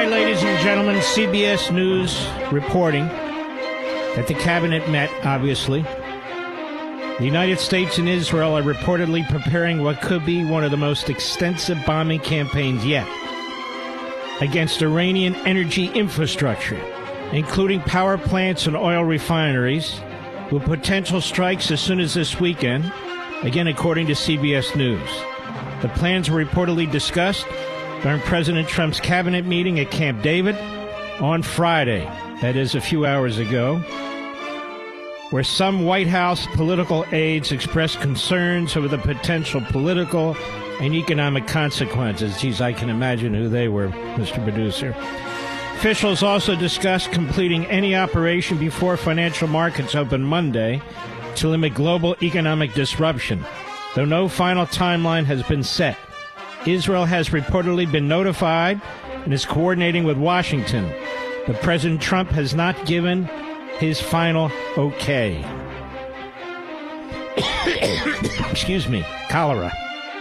right, ladies and gentlemen, CBS News reporting that the cabinet met, obviously. The United States and Israel are reportedly preparing what could be one of the most extensive bombing campaigns yet against Iranian energy infrastructure, including power plants and oil refineries, with potential strikes as soon as this weekend, again according to CBS News. The plans were reportedly discussed during President Trump's cabinet meeting at Camp David on Friday, that is a few hours ago, where some White House political aides expressed concerns over the potential political and economic consequences. Geez, I can imagine who they were, Mr. Producer. Officials also discussed completing any operation before financial markets open Monday to limit global economic disruption, though no final timeline has been set. Israel has reportedly been notified and is coordinating with Washington, but President Trump has not given his final okay. Excuse me, cholera.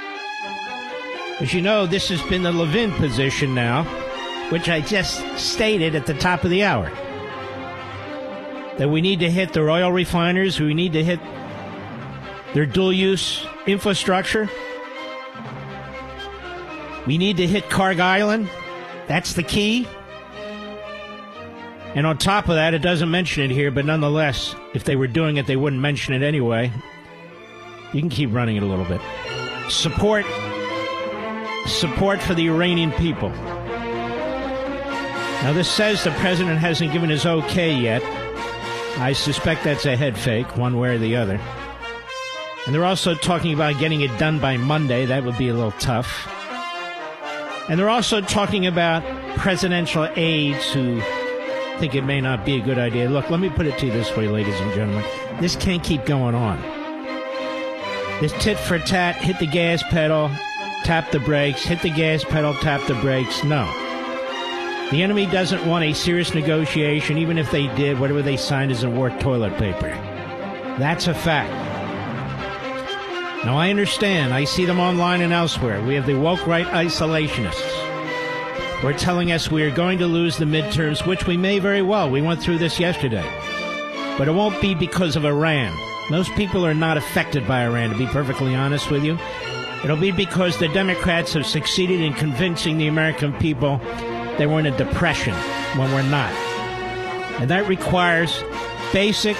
As you know, this has been the Levin position now, which I just stated at the top of the hour, that we need to hit their oil refiners, we need to hit their dual-use infrastructure. We need to hit Carg Island. That's the key. And on top of that, it doesn't mention it here, but nonetheless, if they were doing it, they wouldn't mention it anyway. You can keep running it a little bit. Support for the Iranian people. Now, this says the president hasn't given his okay yet. I suspect that's a head fake, one way or the other. And they're also talking about getting it done by Monday. That would be a little tough. And they're also talking about presidential aides who think it may not be a good idea. Look, let me put it to you this way, ladies and gentlemen. This can't keep going on. This tit for tat, hit the gas pedal, tap the brakes, hit the gas pedal, tap the brakes. No. The enemy doesn't want a serious negotiation. Even if they did, whatever they signed isn't worth toilet paper. That's a fact. Now, I understand. I see them online and elsewhere. We have the woke right isolationists. We're telling us we are going to lose the midterms, which we may very well. We went through this yesterday. But it won't be because of Iran. Most people are not affected by Iran, to be perfectly honest with you. It'll be because the Democrats have succeeded in convincing the American people that we're in a depression when we're not. And that requires basic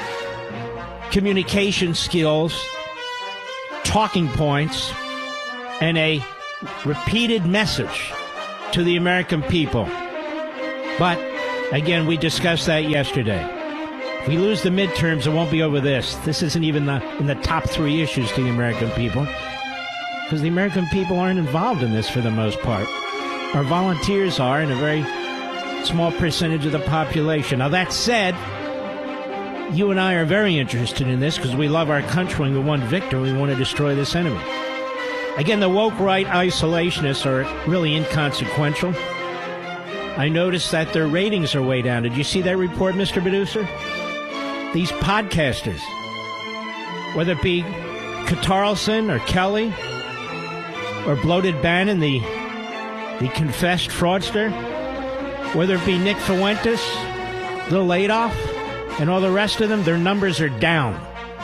communication skills, talking points, and a repeated message to the American people. But, again, we discussed that yesterday. If we lose the midterms, it won't be over this. This isn't even in the top three issues to the American people, because the American people aren't involved in this for the most part. Our volunteers are, in a very small percentage of the population. Now, that said, you and I are very interested in this because we love our country and we want victory. We want to destroy this enemy. Again, the woke right isolationists are really inconsequential. I noticed that their ratings are way down. Did you see that report, Mr. Producer? These podcasters, whether it be Catarlson or Kelly or Bloated Bannon, the confessed fraudster, whether it be Nick Fuentes, Lil Adolf, and all the rest of them, their numbers are down.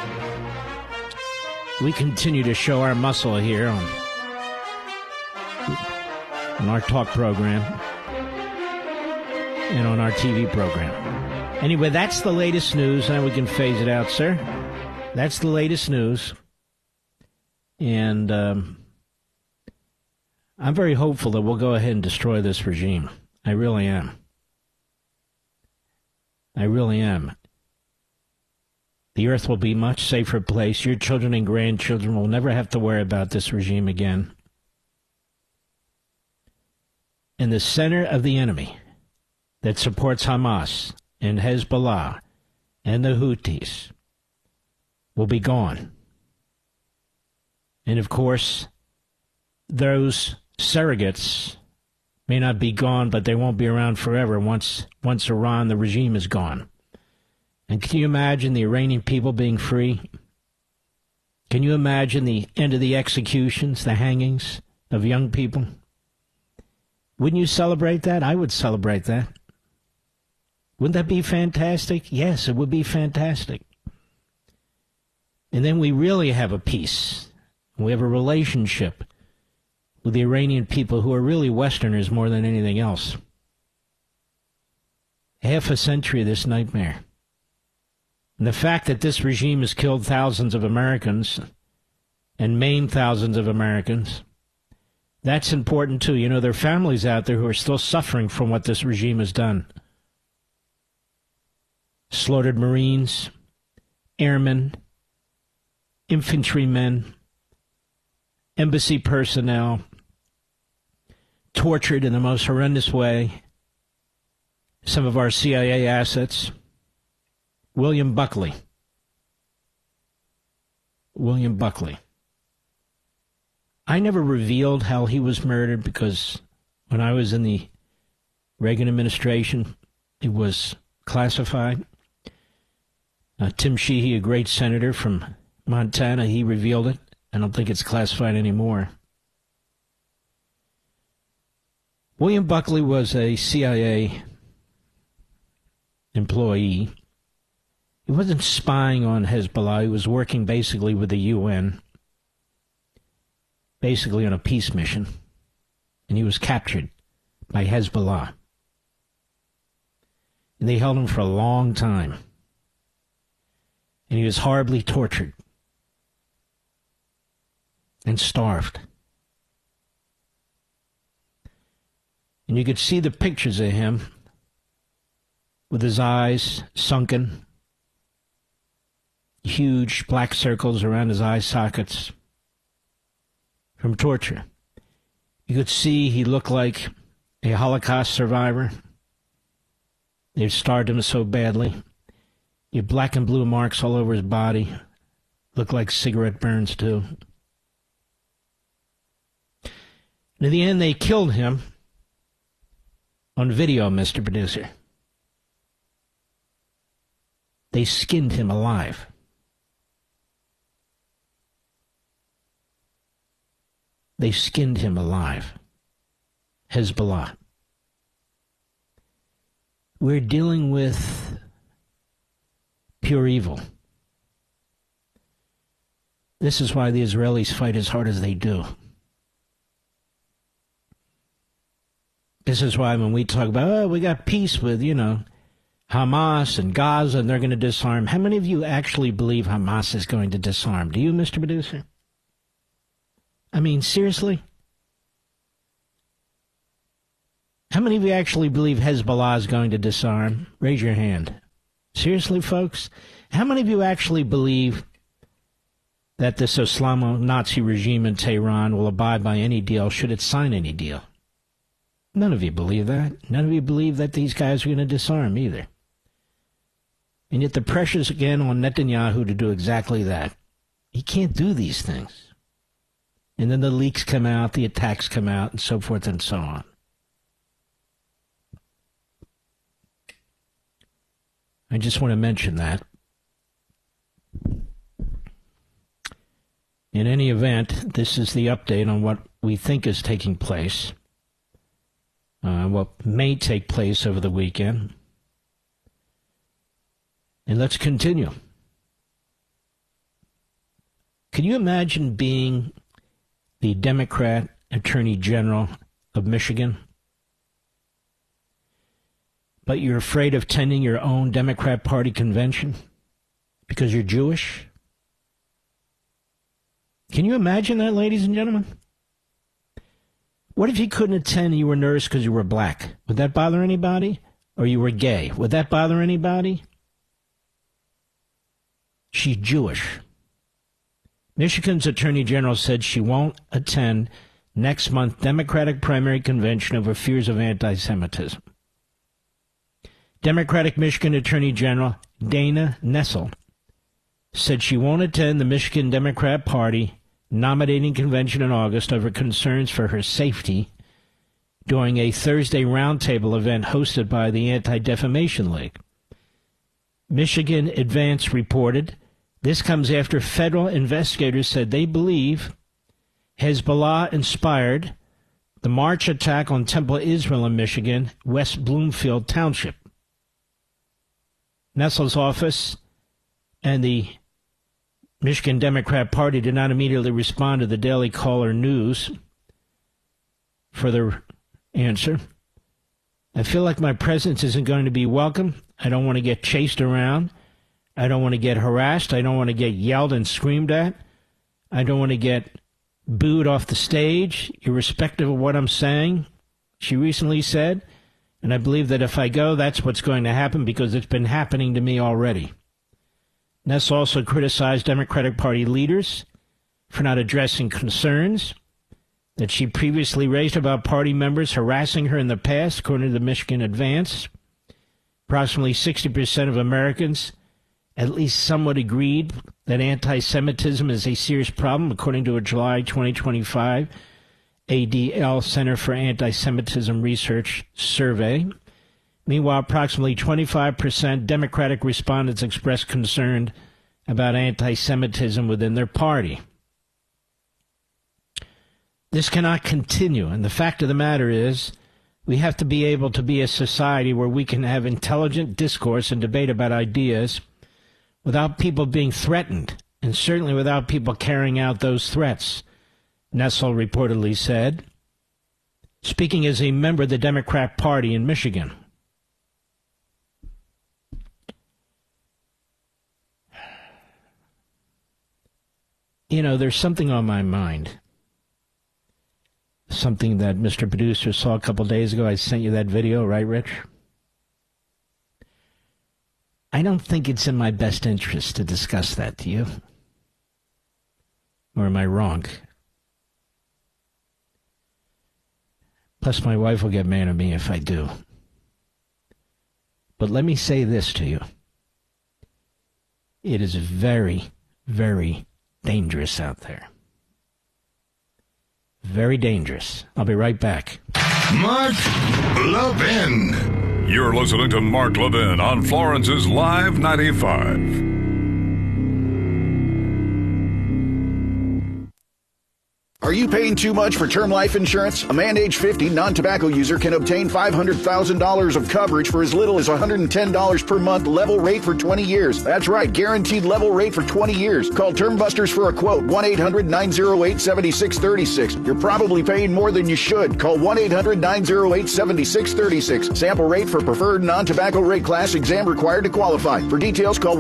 We continue to show our muscle here on our talk program and on our TV program. Anyway, that's the latest news. Now we can phase it out, sir. That's the latest news. And I'm very hopeful that we'll go ahead and destroy this regime. I really am. I really am. The earth will be a much safer place. Your children and grandchildren will never have to worry about this regime again. In the center of the enemy that supports Hamas and Hezbollah and the Houthis will be gone. And of course, those surrogates may not be gone, but they won't be around forever once Iran, the regime, is gone. And can you imagine the Iranian people being free? Can you imagine the end of the executions, the hangings of young people? Wouldn't you celebrate that? I would celebrate that. Wouldn't that be fantastic? Yes, it would be fantastic. And then we really have a peace. We have a relationship with the Iranian people who are really Westerners more than anything else. Half a century of this nightmare. And the fact that this regime has killed thousands of Americans and maimed thousands of Americans, that's important too. You know, there are families out there who are still suffering from what this regime has done. Slaughtered Marines, airmen, infantrymen, embassy personnel, tortured in the most horrendous way. Some of our CIA assets. William Buckley. William Buckley. I never revealed how he was murdered because when I was in the Reagan administration, it was classified. Tim Sheehy, a great senator from Montana, he revealed it. I don't think it's classified anymore. William Buckley was a CIA employee. He wasn't spying on Hezbollah. He was working basically with the UN, basically on a peace mission. And he was captured by Hezbollah. And they held him for a long time. And he was horribly tortured and starved. And you could see the pictures of him with his eyes sunken, huge black circles around his eye sockets from torture. You could see he looked like a Holocaust survivor. They'd starved him so badly. He had black and blue marks all over his body. Looked like cigarette burns, too. And in the end, they killed him on video, Mr. Producer. They skinned him alive. They skinned him alive. Hezbollah. We're dealing with pure evil. This is why the Israelis fight as hard as they do. This is why when we talk about, oh, we got peace with, Hamas and Gaza and they're going to disarm. How many of you actually believe Hamas is going to disarm? Do you, Mr. Producer? I mean, seriously? How many of you actually believe Hezbollah is going to disarm? Raise your hand. Seriously, folks? How many of you actually believe that this Islamo-Nazi regime in Tehran will abide by any deal should it sign any deal? None of you believe that. None of you believe that these guys are going to disarm either. And yet the pressure's again on Netanyahu to do exactly that. He can't do these things. And then the leaks come out, the attacks come out, and so forth and so on. I just want to mention that. In any event, this is the update on what we think is taking place, what may take place over the weekend. And let's continue. Can you imagine being the Democrat Attorney General of Michigan, but you're afraid of attending your own Democrat Party convention because you're Jewish? Can you imagine that, ladies and gentlemen? What if you couldn't attend and you were nervous because you were black? Would that bother anybody? Or you were gay? Would that bother anybody? She's Jewish. Michigan's Attorney General said she won't attend next month's Democratic primary convention over fears of anti-Semitism. Democratic Michigan Attorney General Dana Nessel said she won't attend the Michigan Democrat Party nominating convention in August over concerns for her safety during a Thursday roundtable event hosted by the Anti-Defamation League. Michigan Advance reported this comes after federal investigators said they believe Hezbollah inspired the March attack on Temple Israel in Michigan, West Bloomfield Township. Nessel's office and the Michigan Democrat Party did not immediately respond to the Daily Caller news for their answer. I feel like my presence isn't going to be welcome. I don't want to get chased around. I don't want to get harassed. I don't want to get yelled and screamed at. I don't want to get booed off the stage, irrespective of what I'm saying, she recently said. And I believe that if I go, that's what's going to happen because it's been happening to me already. Ness also criticized Democratic Party leaders for not addressing concerns that she previously raised about party members harassing her in the past, according to the Michigan Advance. Approximately 60% of Americans at least somewhat agreed that anti-Semitism is a serious problem, according to a July 2025 ADL Center for Anti-Semitism Research survey. Meanwhile, approximately 25% Democratic respondents expressed concern about anti-Semitism within their party. This cannot continue, and the fact of the matter is we have to be able to be a society where we can have intelligent discourse and debate about ideas without people being threatened, and certainly without people carrying out those threats, Nessel reportedly said, speaking as a member of the Democrat Party in Michigan. You know, there's something on my mind. Something that Mr. Producer saw a couple days ago. I sent you that video, right, Rich? I don't think it's in my best interest to discuss that to you. Or am I wrong? Plus, my wife will get mad at me if I do. But let me say this to you. It is very, very dangerous out there. Very dangerous. I'll be right back. Mark Levin. You're listening to Mark Levin on Florence's Live 95. Are you paying too much for term life insurance? A man age 50 non-tobacco user can obtain $500,000 of coverage for as little as $110 per month, level rate for 20 years. That's right, guaranteed level rate for 20 years. Call Term Busters for a quote, 1-800-908-7636. You're probably paying more than you should. Call 1-800-908-7636. Sample rate for preferred non-tobacco rate class, exam required to qualify. For details, call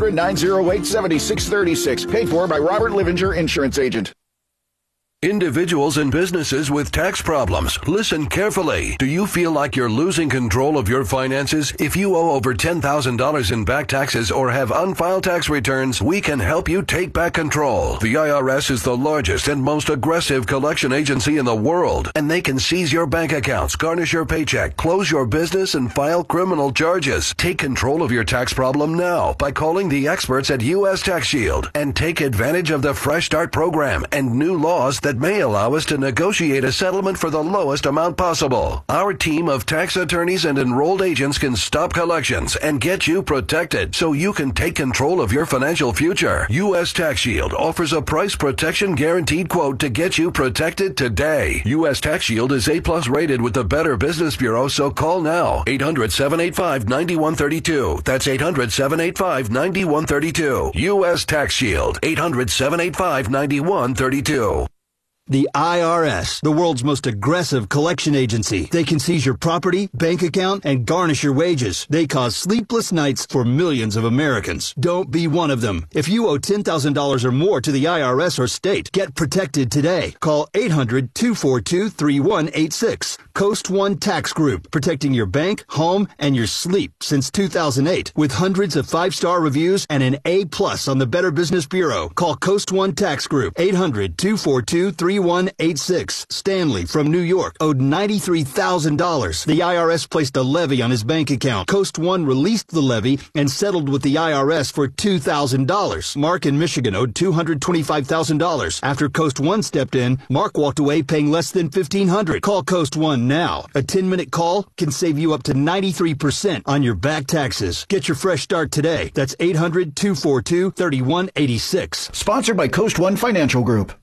1-800-908-7636. Paid for by Robert Livinger, Insurance Agent. Individuals and businesses with tax problems, listen carefully. Do you feel like you're losing control of your finances? If you owe over $10,000 in back taxes or have unfiled tax returns, we can help you take back control. The IRS is the largest and most aggressive collection agency in the world, and they can seize your bank accounts, garnish your paycheck, close your business, and file criminal charges. Take control of your tax problem now by calling the experts at U.S. Tax Shield and take advantage of the Fresh Start program and new laws that may allow us to negotiate a settlement for the lowest amount possible. Our team of tax attorneys and enrolled agents can stop collections and get you protected so you can take control of your financial future. U.S. Tax Shield offers a price protection guaranteed quote to get you protected today. U.S. Tax Shield is A+ rated with the Better Business Bureau, so call now. 800-785-9132. That's 800-785-9132. U.S. Tax Shield. 800-785-9132. The IRS, the world's most aggressive collection agency. They can seize your property, bank account, and garnish your wages. They cause sleepless nights for millions of Americans. Don't be one of them. If you owe $10,000 or more to the IRS or state, get protected today. Call 800-242-3186. Coast One Tax Group, protecting your bank, home, and your sleep since 2008. With hundreds of 5-star reviews and an A+ on the Better Business Bureau. Call Coast One Tax Group, 800-242-3186. Stanley from New York owed $93,000. The IRS placed a levy on his bank account. Coast One released the levy and settled with the IRS for $2,000. Mark in Michigan owed $225,000. After Coast One stepped in, Mark walked away paying less than $1,500. Call Coast One now. A 10-minute call can save you up to 93% on your back taxes. Get your fresh start today. That's 800-242-3186. Sponsored by Coast One Financial Group.